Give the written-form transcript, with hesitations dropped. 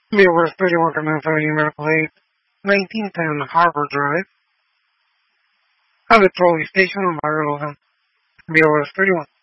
BOS 31 Community Medical Aid, 1910 Harbor Drive, at the trolley station in Barlow. BOS 31.